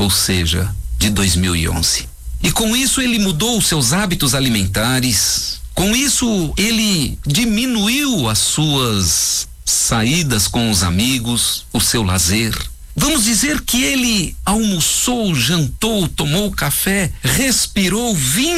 ou seja, de 2011. E com isso ele mudou os seus hábitos alimentares, com isso ele diminuiu as suas saídas com os amigos, o seu lazer. Vamos dizer que ele almoçou, jantou, tomou café, respirou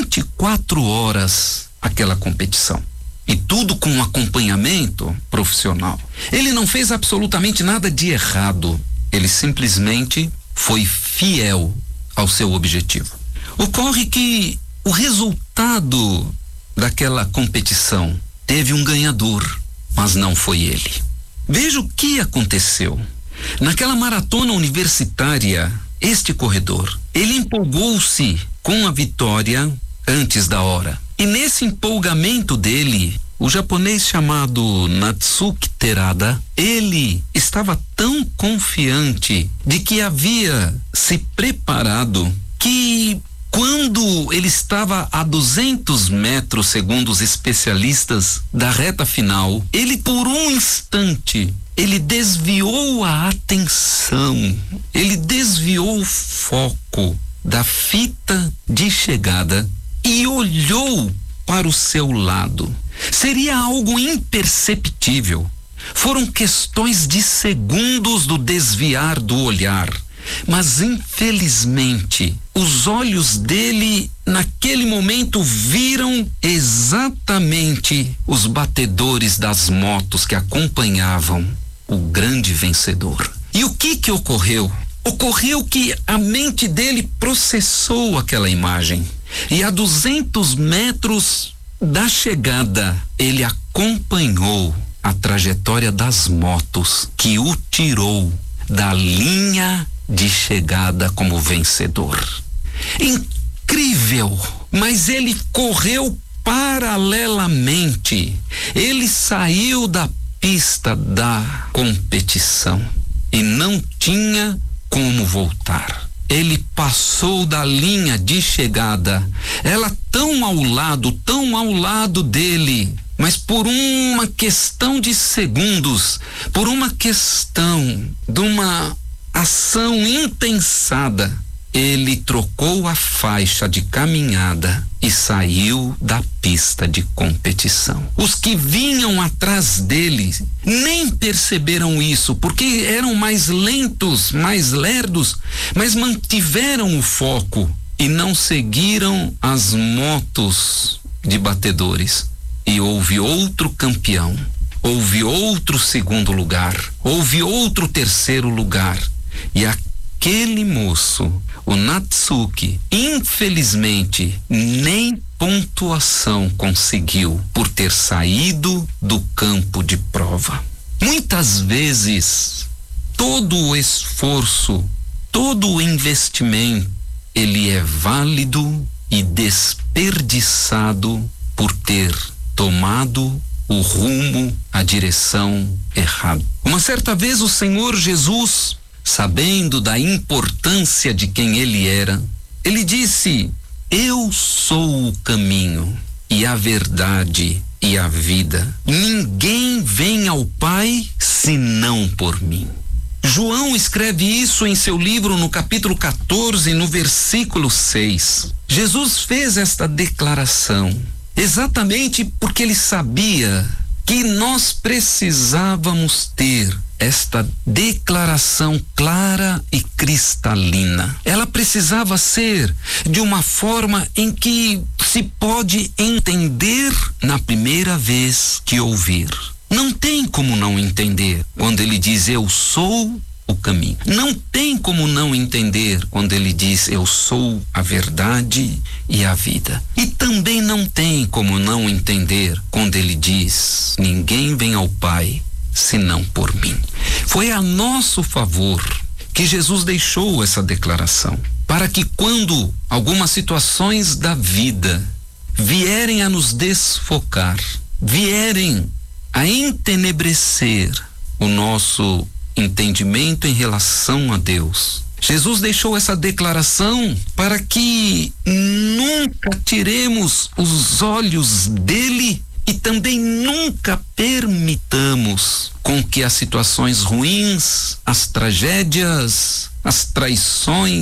24 horas aquela competição. E tudo com um acompanhamento profissional. Ele não fez absolutamente nada de errado. Ele simplesmente foi fiel ao seu objetivo. Ocorre que o resultado daquela competição teve um ganhador, mas não foi ele. Veja o que aconteceu. Naquela maratona universitária, este corredor, ele empolgou-se com a vitória antes da hora. E nesse empolgamento dele, o japonês chamado Natsuki Terada, ele estava tão confiante de que havia se preparado que quando ele estava a 200 metros, segundo os especialistas, da reta final, ele por um instante, ele desviou a atenção, ele desviou o foco da fita de chegada e olhou para o seu lado. Seria algo imperceptível. Foram questões de segundos do desviar do olhar. Mas infelizmente, os olhos dele naquele momento viram exatamente os batedores das motos que acompanhavam o grande vencedor. E o que ocorreu? Ocorreu que a mente dele processou aquela imagem. E a 200 metros da chegada, ele acompanhou a trajetória das motos que o tirou da linha de chegada como vencedor. Incrível! Mas ele correu paralelamente. Ele saiu da pista da competição e não tinha como voltar. Ele passou da linha de chegada, ela tão ao lado dele, mas por uma questão de segundos, por uma questão de uma ação impensada, ele trocou a faixa de caminhada e saiu da pista de competição. Os que vinham atrás dele nem perceberam isso, porque eram mais lentos, mais lerdos, mas mantiveram o foco e não seguiram as motos de batedores. E houve outro campeão, houve outro segundo lugar, houve outro terceiro lugar. E aquele moço, o Natsuki, infelizmente, nem pontuação conseguiu por ter saído do campo de prova. Muitas vezes, todo o esforço, todo o investimento, ele é válido e desperdiçado por ter tomado o rumo, a direção errada. Uma certa vez o Senhor Jesus, sabendo da importância de quem ele era, ele disse: eu sou o caminho e a verdade e a vida. Ninguém vem ao Pai senão por mim. João escreve isso em seu livro no capítulo 14, no versículo 6. Jesus fez esta declaração exatamente porque ele sabia que nós precisávamos ter esta declaração clara e cristalina. Ela precisava ser de uma forma em que se pode entender na primeira vez que ouvir. Não tem como não entender quando ele diz eu sou o caminho. Não tem como não entender quando ele diz eu sou a verdade e a vida. E também não tem como não entender quando ele diz ninguém vem ao Pai senão por mim. Foi a nosso favor que Jesus deixou essa declaração, para que quando algumas situações da vida vierem a nos desfocar, vierem a entenebrecer o nosso entendimento em relação a Deus, Jesus deixou essa declaração para que nunca tiremos os olhos dele e também nunca permitamos com que as situações ruins, as tragédias, as traições,